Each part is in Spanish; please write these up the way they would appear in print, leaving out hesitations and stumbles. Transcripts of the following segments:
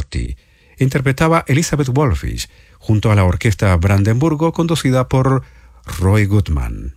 Pavarotti. Interpretaba Elizabeth Wolfish junto a la Orquesta Brandenburgo conducida por Roy Goodman.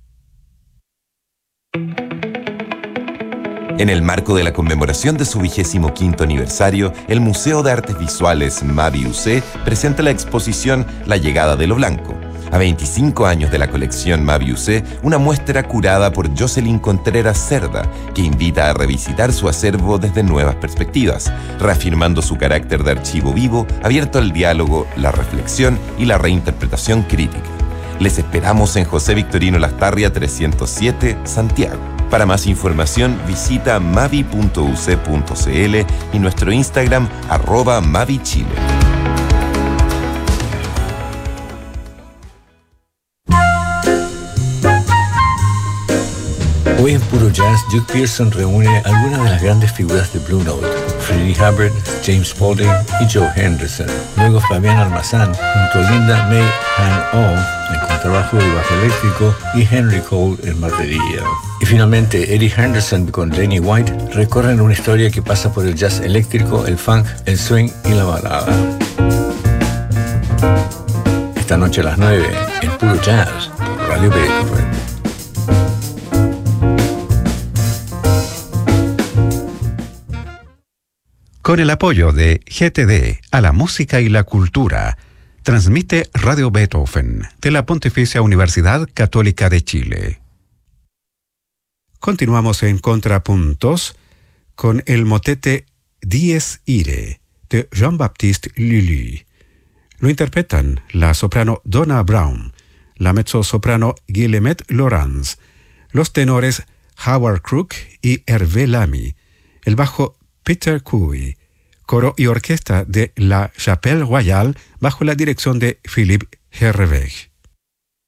En el marco de la conmemoración de su 25º aniversario, el Museo de Artes Visuales Mavi UC presenta la exposición La llegada de lo blanco. A 25 años de la colección Mavi UC, una muestra curada por Jocelyn Contreras Cerda, que invita a revisitar su acervo desde nuevas perspectivas, reafirmando su carácter de archivo vivo, abierto al diálogo, la reflexión y la reinterpretación crítica. Les esperamos en José Victorino Lastarria 307, Santiago. Para más información, visita mavi.uc.cl y nuestro Instagram @mavichile. Hoy en Puro Jazz, Duke Pearson reúne algunas de las grandes figuras de Blue Note: Freddie Hubbard, James Spaulding y Joe Henderson. Luego Fabián Almazán junto a Linda May Han-Oh en contrabajo y bajo eléctrico y Henry Cole en batería. Y finalmente Eddie Henderson con Lenny White recorren una historia que pasa por el jazz eléctrico, el funk, el swing y la balada. Esta noche a las 9 en Puro Jazz por Radio Beethoven. Con el apoyo de GTD a la música y la cultura, transmite Radio Beethoven de la Pontificia Universidad Católica de Chile. Continuamos en Contrapuntos con el motete Dies Irae de Jean-Baptiste Lully. Lo interpretan la soprano Donna Brown, la mezzosoprano Guillemette Laurence, los tenores Howard Crook y Hervé Lamy, el bajo Peter Cooey, coro y orquesta de La Chapelle Royale bajo la dirección de Philippe Herrevech.